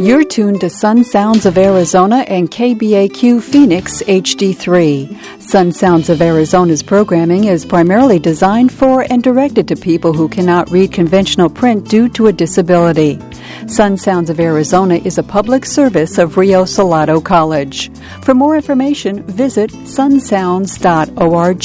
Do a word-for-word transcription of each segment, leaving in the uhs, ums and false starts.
You're tuned to Sun Sounds of Arizona and K B A Q Phoenix H D three. Sun Sounds of Arizona's programming is primarily designed for and directed to people who cannot read conventional print due to a disability. Sun Sounds of Arizona is a public service of Rio Salado College. For more information, visit sun sounds dot org.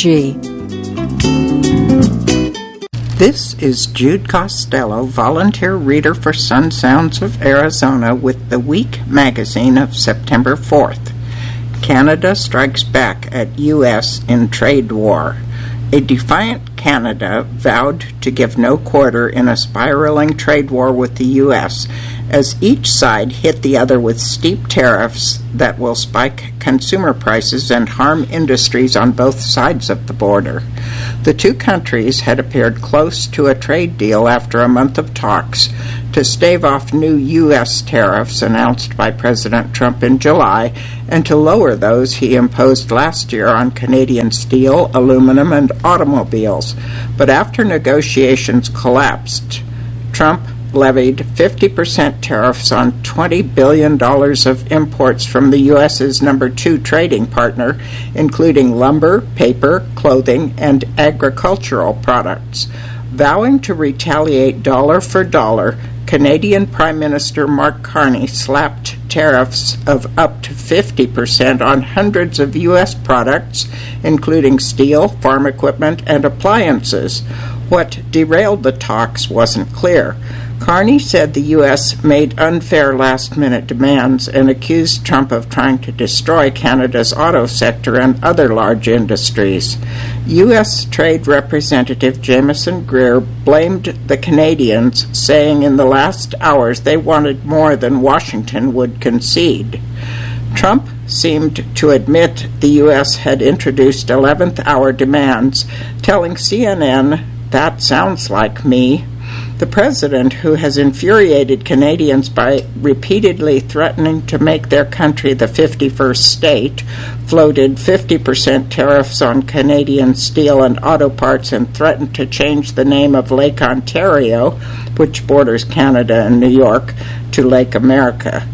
This is Jude Costello, volunteer reader for Sun Sounds of Arizona with the Week magazine of September fourth. Canada strikes back at U S in trade war. A defiant Canada vowed to give no quarter in a spiraling trade war with the U S as each side hit the other with steep tariffs that will spike consumer prices and harm industries on both sides of the border. The two countries had appeared close to a trade deal after a month of talks to stave off new U S tariffs announced by President Trump in July and to lower those he imposed last year on Canadian steel, aluminum, and automobiles. But after negotiations collapsed, Trump levied fifty percent tariffs on twenty billion dollars of imports from the U S's number two trading partner, including lumber, paper, clothing, and agricultural products. Vowing to retaliate dollar for dollar, Canadian Prime Minister Mark Carney slapped tariffs of up to fifty percent on hundreds of U S products, including steel, farm equipment, and appliances. What derailed the talks wasn't clear. Carney said the U S made unfair last-minute demands and accused Trump of trying to destroy Canada's auto sector and other large industries. U S Trade Representative Jameson Greer blamed the Canadians, saying in the last hours they wanted more than Washington would concede. Trump seemed to admit the U S had introduced eleventh-hour demands, telling C N N, "That sounds like me." The president, who has infuriated Canadians by repeatedly threatening to make their country the fifty-first state, floated fifty percent tariffs on Canadian steel and auto parts and threatened to change the name of Lake Ontario, which borders Canada and New York, to Lake America.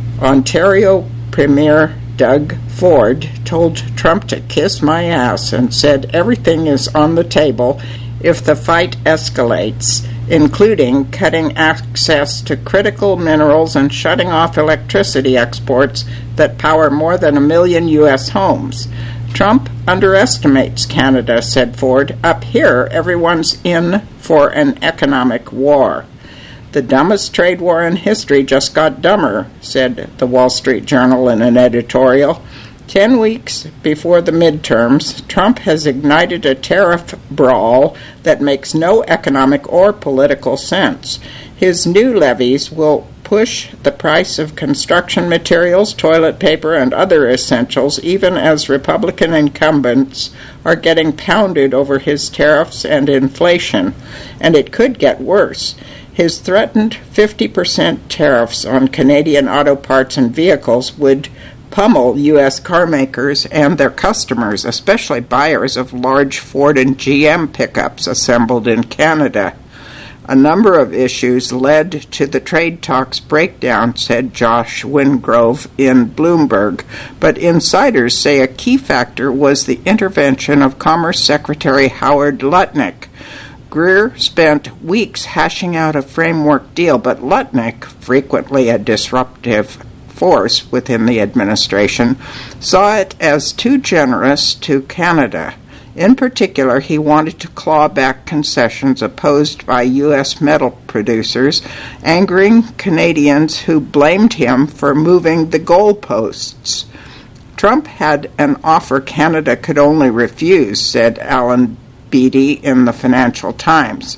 Ontario Premier Doug Ford told Trump to kiss my ass and said everything is on the table if the fight escalates, including cutting access to critical minerals and shutting off electricity exports that power more than a million U S homes. Trump underestimates Canada, said Ford. Up here, everyone's in for an economic war. The dumbest trade war in history just got dumber, said the Wall Street Journal in an editorial. Ten weeks before the midterms, Trump has ignited a tariff brawl that makes no economic or political sense. His new levies will push the price of construction materials, toilet paper, and other essentials, even as Republican incumbents are getting pounded over his tariffs and inflation. And it could get worse. His threatened fifty percent tariffs on Canadian auto parts and vehicles would pummel U S car makers and their customers, especially buyers of large Ford and G M pickups assembled in Canada. A number of issues led to the trade talks breakdown, said Josh Wingrove in Bloomberg, but insiders say a key factor was the intervention of Commerce Secretary Howard Lutnick. Greer spent weeks hashing out a framework deal, but Lutnick, frequently a disruptive force within the administration, saw it as too generous to Canada. In particular, he wanted to claw back concessions opposed by U S metal producers, angering Canadians who blamed him for moving the goalposts. Trump had an offer Canada could only refuse, said Alan Beatty in the Financial Times.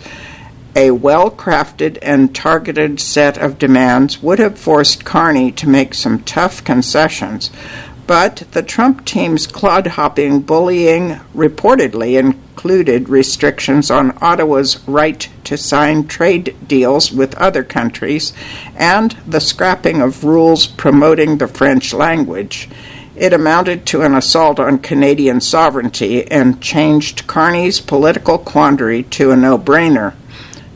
A well-crafted and targeted set of demands would have forced Carney to make some tough concessions, but the Trump team's clod-hopping bullying reportedly included restrictions on Ottawa's right to sign trade deals with other countries and the scrapping of rules promoting the French language. It amounted to an assault on Canadian sovereignty and changed Carney's political quandary to a no-brainer.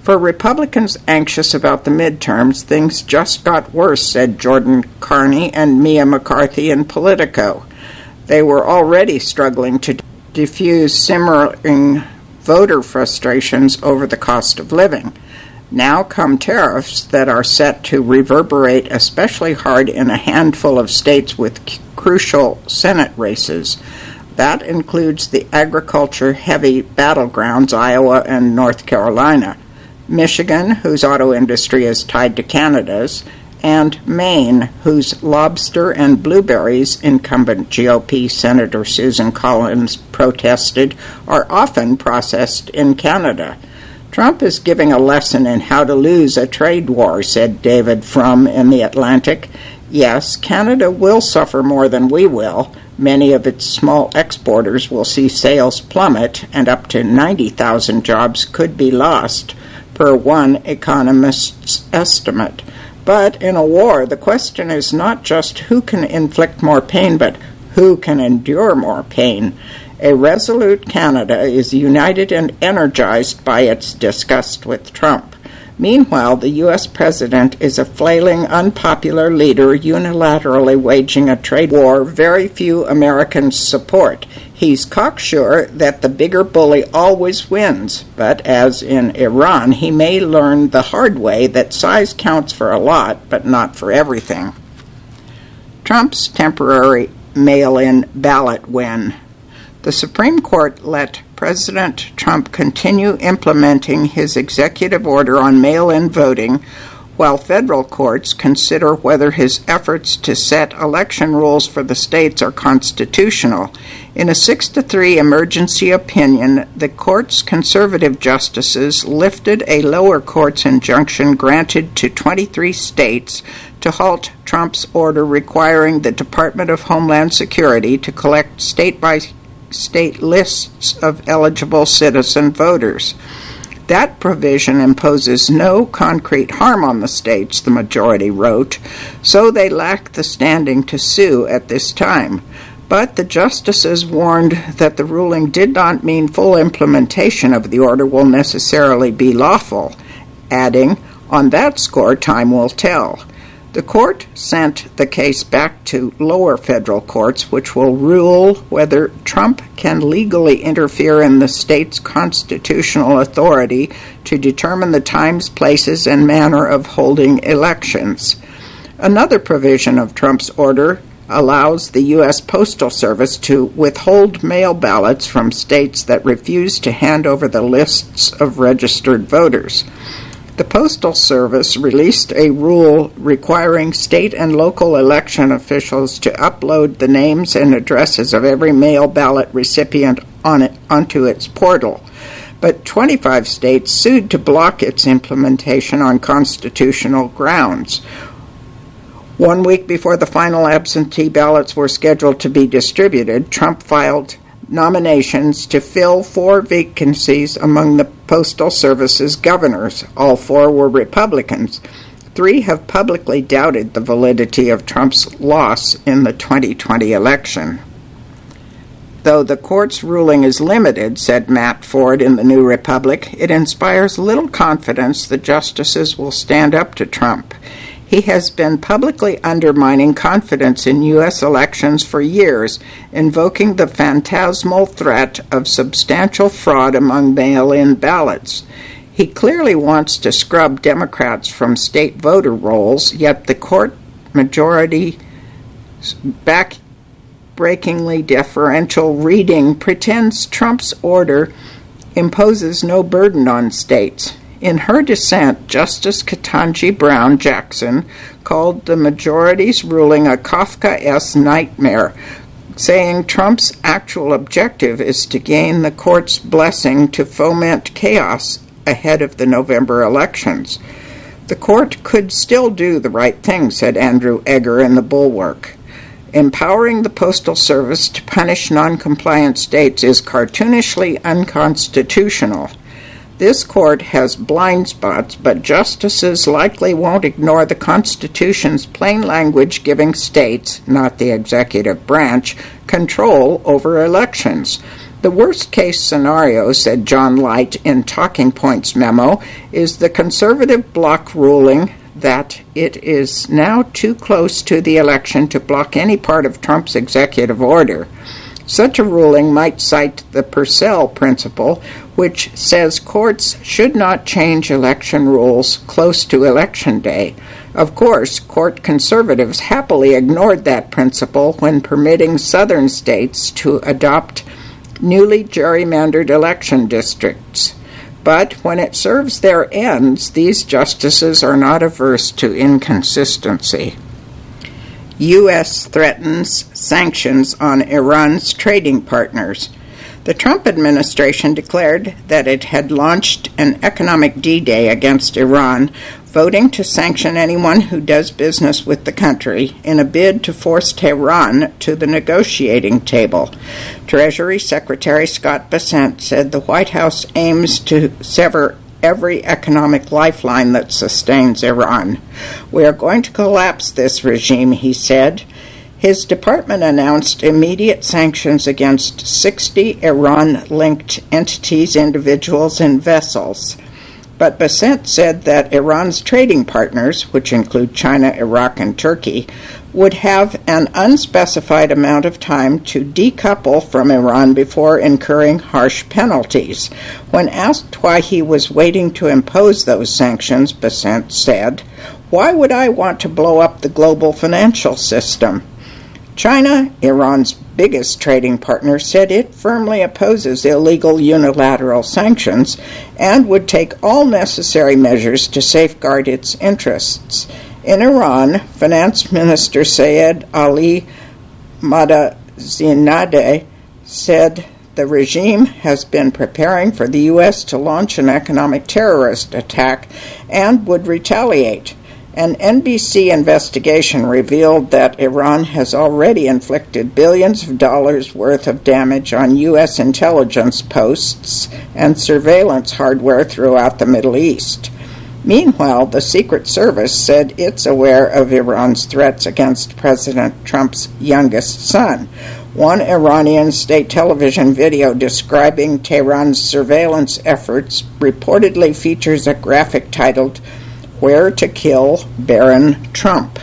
For Republicans anxious about the midterms, things just got worse, said Jordan Carney and Mia McCarthy in Politico. They were already struggling to diffuse simmering voter frustrations over the cost of living. Now come tariffs that are set to reverberate especially hard in a handful of states with c- crucial Senate races. That includes the agriculture-heavy battlegrounds, Iowa and North Carolina, Michigan, whose auto industry is tied to Canada's, and Maine, whose lobster and blueberries, incumbent G O P Senator Susan Collins protested, are often processed in Canada. Trump is giving a lesson in how to lose a trade war, said David Frum in The Atlantic. Yes, Canada will suffer more than we will. Many of its small exporters will see sales plummet, and up to ninety thousand jobs could be lost, per one economist's estimate. But in a war, the question is not just who can inflict more pain, but who can endure more pain. A resolute Canada is united and energized by its disgust with Trump. Meanwhile, the U S president is a flailing, unpopular leader unilaterally waging a trade war very few Americans support. He's cocksure that the bigger bully always wins, but as in Iran, he may learn the hard way that size counts for a lot, but not for everything. Trump's temporary mail-in ballot win. The Supreme Court let President Trump continue implementing his executive order on mail-in voting while federal courts consider whether his efforts to set election rules for the states are constitutional. In a six to three emergency opinion, the court's conservative justices lifted a lower court's injunction granted to twenty-three states to halt Trump's order requiring the Department of Homeland Security to collect state-by-state state lists of eligible citizen voters. That provision imposes no concrete harm on the states, the majority wrote, so they lack the standing to sue at this time. But the justices warned that the ruling did not mean full implementation of the order will necessarily be lawful, adding, on that score, time will tell. The court sent the case back to lower federal courts, which will rule whether Trump can legally interfere in the state's constitutional authority to determine the times, places, and manner of holding elections. Another provision of Trump's order allows the U S Postal Service to withhold mail ballots from states that refuse to hand over the lists of registered voters. The Postal Service released a rule requiring state and local election officials to upload the names and addresses of every mail ballot recipient on it, onto its portal. But twenty-five states sued to block its implementation on constitutional grounds. One week before the final absentee ballots were scheduled to be distributed, Trump filed nominations to fill four vacancies among the Postal Service's governors. All four were Republicans. Three have publicly doubted the validity of Trump's loss in the twenty twenty election. Though the court's ruling is limited, said Matt Ford in the New Republic, it inspires little confidence the justices will stand up to Trump. He has been publicly undermining confidence in U S elections for years, invoking the phantasmal threat of substantial fraud among mail-in ballots. He clearly wants to scrub Democrats from state voter rolls, yet the court majority's back-breakingly deferential reading pretends Trump's order imposes no burden on states. In her dissent, Justice Ketanji Brown Jackson called the majority's ruling a Kafkaesque nightmare, saying Trump's actual objective is to gain the court's blessing to foment chaos ahead of the November elections. The court could still do the right thing, said Andrew Egger in The Bulwark. Empowering the Postal Service to punish non-compliant states is cartoonishly unconstitutional. This court has blind spots, but justices likely won't ignore the Constitution's plain language giving states, not the executive branch, control over elections. The worst-case scenario, said John Light in Talking Points memo, is the conservative bloc ruling that it is now too close to the election to block any part of Trump's executive order. Such a ruling might cite the Purcell principle, which says courts should not change election rules close to Election Day. Of course, court conservatives happily ignored that principle when permitting southern states to adopt newly gerrymandered election districts. But when it serves their ends, these justices are not averse to inconsistency. U S threatens sanctions on Iran's trading partners. The Trump administration declared that it had launched an economic D-Day against Iran, voting to sanction anyone who does business with the country in a bid to force Tehran to the negotiating table. Treasury Secretary Scott Bessent said the White House aims to sever every economic lifeline that sustains Iran. We are going to collapse this regime, he said. His department announced immediate sanctions against sixty Iran-linked entities, individuals, and vessels. But Bessent said that Iran's trading partners, which include China, Iraq, and Turkey, would have an unspecified amount of time to decouple from Iran before incurring harsh penalties. When asked why he was waiting to impose those sanctions, Bessent said, "Why would I want to blow up the global financial system?" China, Iran's biggest trading partner, said it firmly opposes illegal unilateral sanctions and would take all necessary measures to safeguard its interests. In Iran, Finance Minister Sayed Ali Mohammadzadeh said the regime has been preparing for the U S to launch an economic terrorist attack and would retaliate. An N B C investigation revealed that Iran has already inflicted billions of dollars worth of damage on U S intelligence posts and surveillance hardware throughout the Middle East. Meanwhile, the Secret Service said it's aware of Iran's threats against President Trump's youngest son. One Iranian state television video describing Tehran's surveillance efforts reportedly features a graphic titled, "Where to Kill Baron Trump."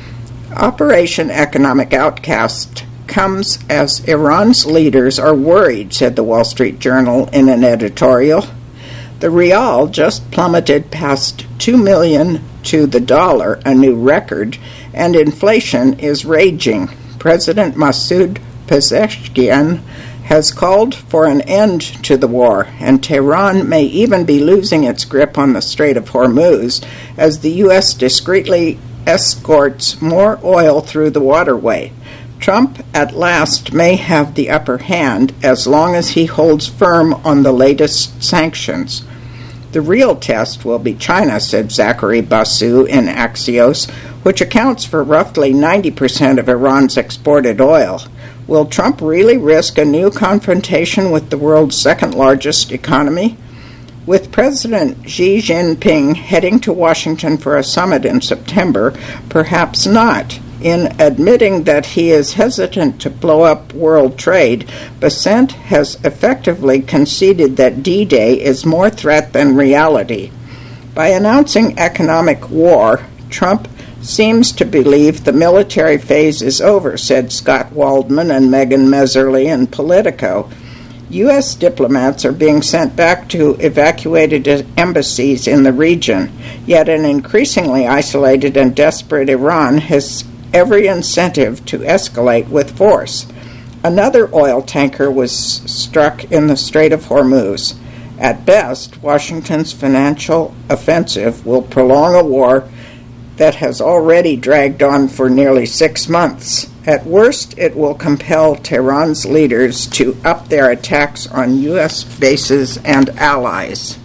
Operation Economic Outcast comes as Iran's leaders are worried, said the Wall Street Journal in an editorial. The rial just plummeted past two million to the dollar, a new record, and inflation is raging. President Masoud Pezeshkian has called for an end to the war, and Tehran may even be losing its grip on the Strait of Hormuz as the U S discreetly escorts more oil through the waterway. Trump at last may have the upper hand as long as he holds firm on the latest sanctions. The real test will be China, said Zachary Basu in Axios, which accounts for roughly ninety percent of Iran's exported oil. Will Trump really risk a new confrontation with the world's second-largest economy? With President Xi Jinping heading to Washington for a summit in September, perhaps not. In admitting that he is hesitant to blow up world trade, Bessent has effectively conceded that D-Day is more threat than reality. By announcing economic war, Trump seems to believe the military phase is over, said Scott Waldman and Megan Messerly in Politico. U S diplomats are being sent back to evacuated embassies in the region, yet an increasingly isolated and desperate Iran has every incentive to escalate with force. Another oil tanker was struck in the Strait of Hormuz. At best, Washington's financial offensive will prolong a war that has already dragged on for nearly six months. At worst, it will compel Tehran's leaders to up their attacks on U S bases and allies.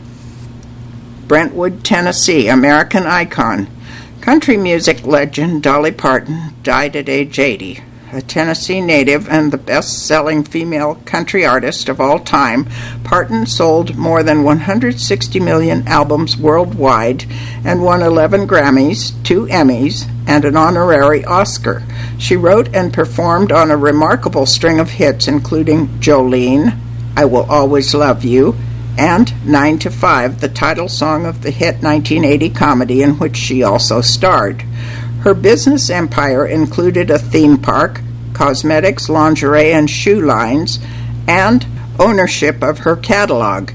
Brentwood, Tennessee, American icon. Country music legend Dolly Parton died at age eighty. a Tennessee native and the best-selling female country artist of all time, Parton sold more than one hundred sixty million albums worldwide and won eleven Grammys, two Emmys, and an honorary Oscar. She wrote and performed on a remarkable string of hits, including Jolene, I Will Always Love You, and nine to five, the title song of the hit nineteen eighty comedy in which she also starred. Her business empire included a theme park, cosmetics, lingerie, and shoe lines, and ownership of her catalog.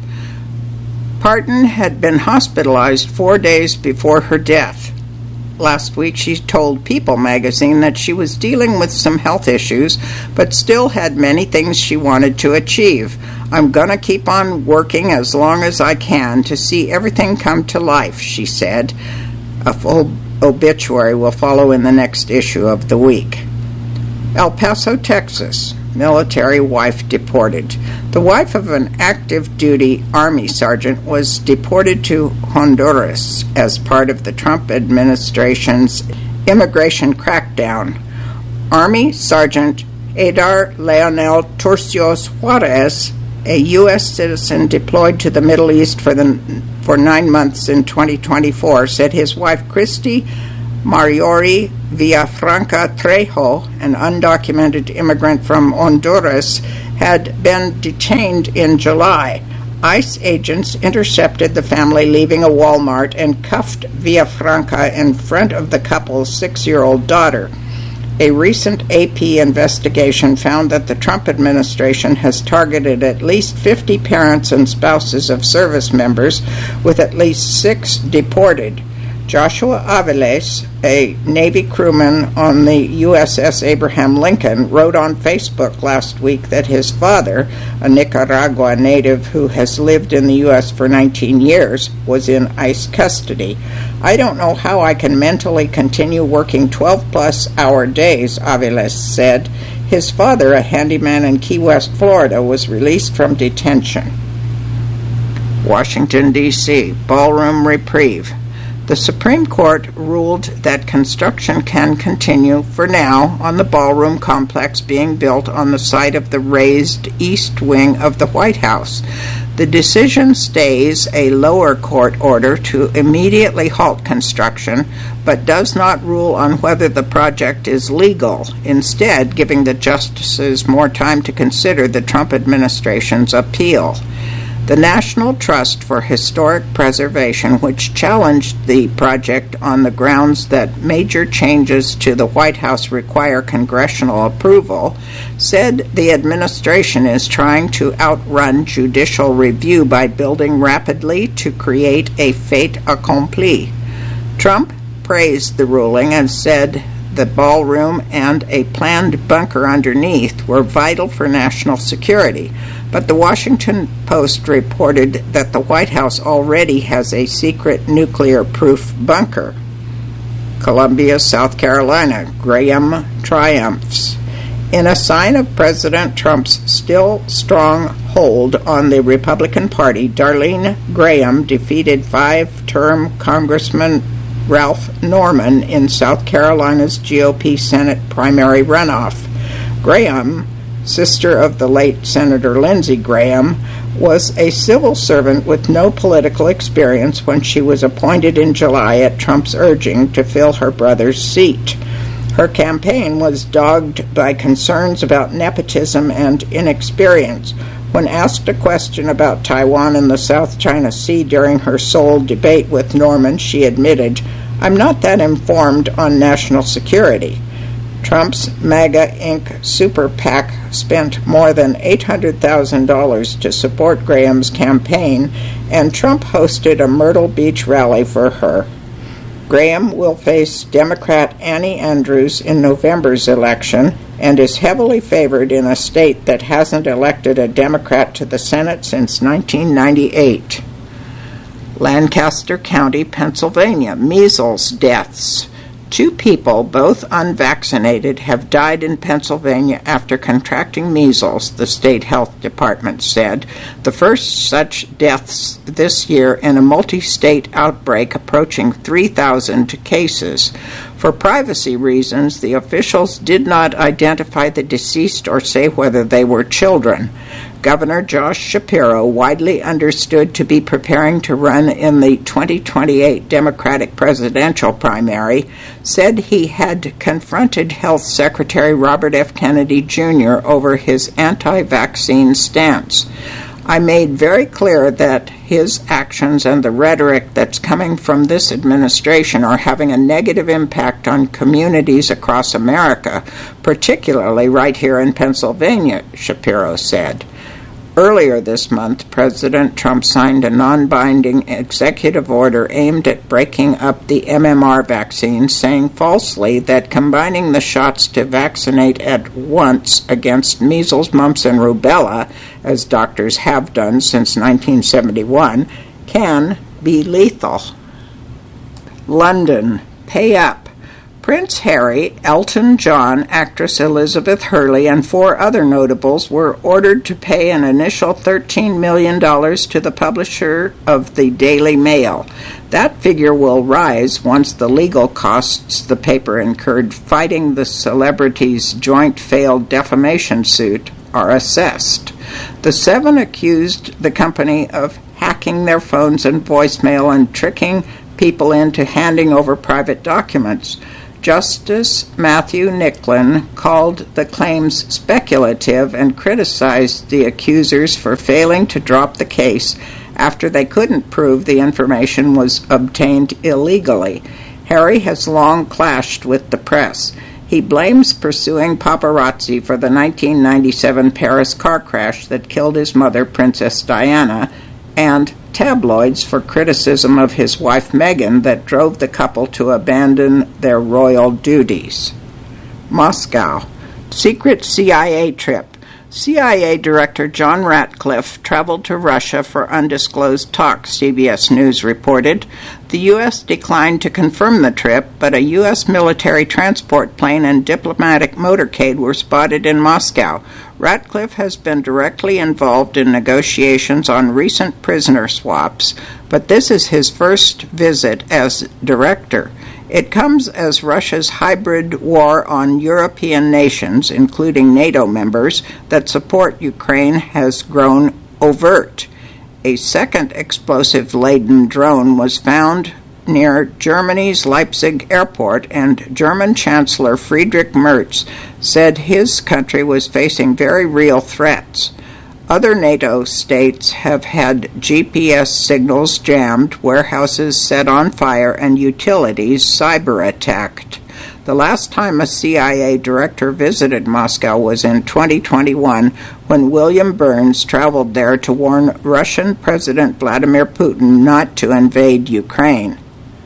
Parton had been hospitalized four days before her death. Last week she told People magazine that she was dealing with some health issues, but still had many things she wanted to achieve. I'm going to keep on working as long as I can to see everything come to life, she said. A full obituary will follow in the next issue of the week. El Paso, Texas. Military wife deported. The wife of an active-duty Army sergeant was deported to Honduras as part of the Trump administration's immigration crackdown. Army Sergeant Adar Leonel Turcios Juarez, a U S citizen deployed to the Middle East for the for nine months in twenty twenty-four, said his wife Christy Mariori Villafranca Trejo, an undocumented immigrant from Honduras, had been detained in July. ICE agents intercepted the family leaving a Walmart and cuffed Villafranca in front of the couple's six-year-old daughter. A recent A P investigation found that the Trump administration has targeted at least fifty parents and spouses of service members, with at least six deported. Joshua Aviles, a Navy crewman on the U S S Abraham Lincoln, wrote on Facebook last week that his father, a Nicaragua native who has lived in the U S for nineteen years, was in ICE custody. I don't know how I can mentally continue working twelve-plus hour days, Aviles said. His father, a handyman in Key West, Florida, was released from detention. Washington, D C Ballroom reprieve. The Supreme Court ruled that construction can continue for now on the ballroom complex being built on the site of the raised east wing of the White House. The decision stays a lower court order to immediately halt construction, but does not rule on whether the project is legal, instead giving the justices more time to consider the Trump administration's appeal. The National Trust for Historic Preservation, which challenged the project on the grounds that major changes to the White House require congressional approval, said the administration is trying to outrun judicial review by building rapidly to create a fait accompli. Trump praised the ruling and said the ballroom and a planned bunker underneath were vital for national security. But the Washington Post reported that the White House already has a secret nuclear-proof bunker. Columbia, South Carolina. Graham triumphs. In a sign of President Trump's still strong hold on the Republican Party, Darlene Graham defeated five-term Congressman Ralph Norman in South Carolina's G O P Senate primary runoff. Graham, sister of the late Senator Lindsey Graham, was a civil servant with no political experience when she was appointed in July at Trump's urging to fill her brother's seat. Her campaign was dogged by concerns about nepotism and inexperience. When asked a question about Taiwan and the South China Sea during her Seoul debate with Norman, she admitted, "I'm not that informed on national security." Trump's MAGA Incorporated Super PAC spent more than eight hundred thousand dollars to support Graham's campaign, and Trump hosted a Myrtle Beach rally for her. Graham will face Democrat Annie Andrews in November's election and is heavily favored in a state that hasn't elected a Democrat to the Senate since nineteen ninety-eight. Lancaster County, Pennsylvania. Measles deaths. Two people, both unvaccinated, have died in Pennsylvania after contracting measles, the state health department said, the first such deaths this year in a multi-state outbreak approaching three thousand cases. For privacy reasons, the officials did not identify the deceased or say whether they were children. Governor Josh Shapiro, widely understood to be preparing to run in the twenty twenty-eight Democratic presidential primary, said he had confronted Health Secretary Robert F. Kennedy Junior over his anti-vaccine stance. I made very clear that his actions and the rhetoric that's coming from this administration are having a negative impact on communities across America, particularly right here in Pennsylvania, Shapiro said. Earlier this month, President Trump signed a non-binding executive order aimed at breaking up the M M R vaccine, saying falsely that combining the shots to vaccinate at once against measles, mumps, and rubella, as doctors have done since nineteen seventy-one, can be lethal. London, pay up. Prince Harry, Elton John, actress Elizabeth Hurley, and four other notables were ordered to pay an initial thirteen million dollars to the publisher of the Daily Mail. That figure will rise once the legal costs the paper incurred fighting the celebrities' joint failed defamation suit are assessed. The seven accused the company of hacking their phones and voicemail and tricking people into handing over private documents. Justice Matthew Nicklin called the claims speculative and criticized the accusers for failing to drop the case after they couldn't prove the information was obtained illegally. Harry has long clashed with the press. He blames pursuing paparazzi for the nineteen ninety-seven Paris car crash that killed his mother, Princess Diana, and tabloids for criticism of his wife Meghan that drove the couple to abandon their royal duties. Moscow. Secret C I A trip. C I A Director John Ratcliffe traveled to Russia for undisclosed talks, C B S News reported. The U S declined to confirm the trip, but a U S military transport plane and diplomatic motorcade were spotted in Moscow. Ratcliffe has been directly involved in negotiations on recent prisoner swaps, but this is his first visit as director. It comes as Russia's hybrid war on European nations, including NATO members, that support Ukraine has grown overt. A second explosive-laden drone was found near Germany's Leipzig airport, and German Chancellor Friedrich Merz said his country was facing very real threats. Other NATO states have had G P S signals jammed, warehouses set on fire, and utilities cyber-attacked. The last time a C I A director visited Moscow was in twenty twenty-one, when William Burns traveled there to warn Russian President Vladimir Putin not to invade Ukraine.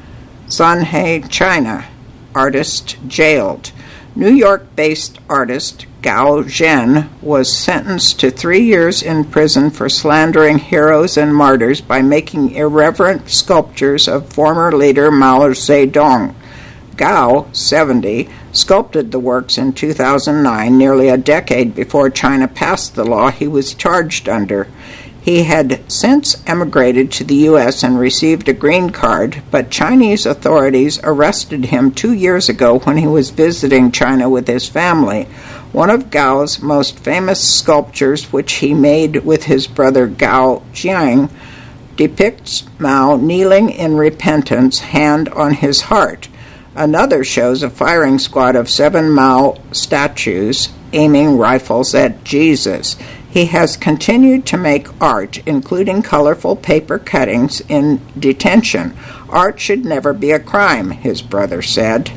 Shanghai, China. Artist jailed. New York-based artist Gao Zhen was sentenced to three years in prison for slandering heroes and martyrs by making irreverent sculptures of former leader Mao Zedong. Gao, seventy, sculpted the works in two thousand nine, nearly a decade before China passed the law he was charged under. He had since emigrated to the U S and received a green card, but Chinese authorities arrested him two years ago when he was visiting China with his family. One of Gao's most famous sculptures, which he made with his brother Gao Jiang, depicts Mao kneeling in repentance, hand on his heart. Another shows a firing squad of seven Mao statues aiming rifles at Jesus. He has continued to make art, including colorful paper cuttings, in detention. Art should never be a crime, his brother said.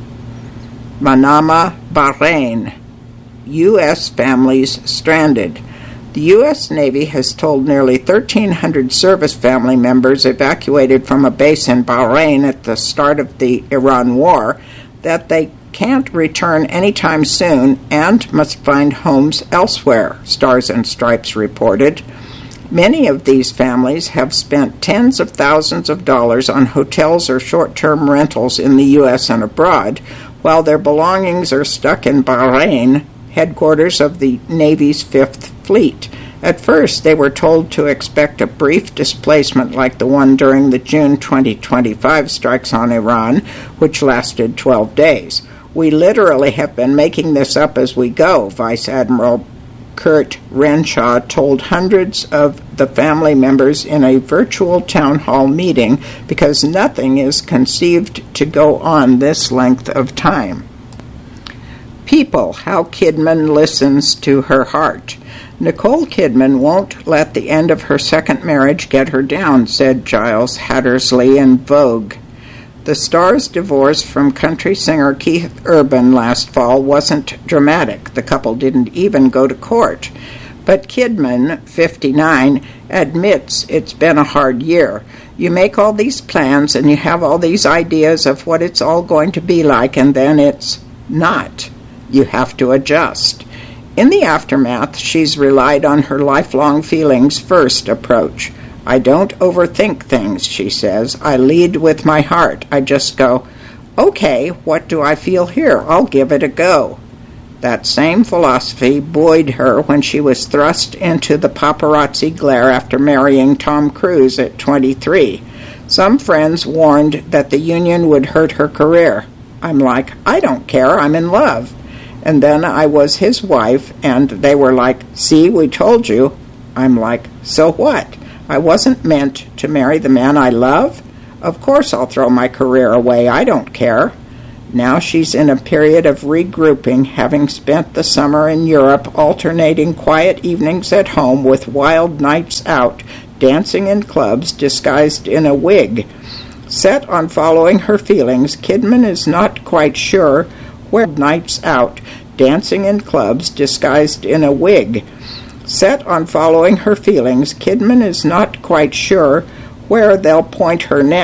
Manama, Bahrain. U S families stranded. The U S Navy has told nearly thirteen hundred service family members evacuated from a base in Bahrain at the start of the Iran war that they can't return anytime soon and must find homes elsewhere, Stars and Stripes reported. Many of these families have spent tens of thousands of dollars on hotels or short-term rentals in the U S and abroad, while their belongings are stuck in Bahrain, headquarters of the Navy's Fifth Fleet. At first, they were told to expect a brief displacement like the one during the June twenty twenty-five strikes on Iran, which lasted twelve days. "We literally have been making this up as we go," Vice Admiral Kurt Renshaw told hundreds of the family members in a virtual town hall meeting, because nothing is conceived to go on this length of time. People, how Kidman listens to her heart. Nicole Kidman won't let the end of her second marriage get her down, said Giles Hattersley in Vogue. The star's divorce from country singer Keith Urban last fall wasn't dramatic. The couple didn't even go to court. But Kidman, fifty-nine, admits it's been a hard year. You make all these plans and you have all these ideas of what it's all going to be like, and then it's not. You have to adjust. In the aftermath, she's relied on her lifelong feelings first approach. I don't overthink things, she says. I lead with my heart. I just go, okay, what do I feel here? I'll give it a go. That same philosophy buoyed her when she was thrust into the paparazzi glare after marrying Tom Cruise at twenty-three. Some friends warned that the union would hurt her career. I'm like, I don't care, I'm in love. And then I was his wife, and they were like, see, we told you. I'm like, so what? I wasn't meant to marry the man I love? Of course I'll throw my career away. I don't care. Now she's in a period of regrouping, having spent the summer in Europe alternating quiet evenings at home with wild nights out, dancing in clubs disguised in a wig. Set on following her feelings, Kidman is not quite sure where nights out, dancing in clubs disguised in a wig. Set on following her feelings, Kidman is not quite sure where they'll point her next.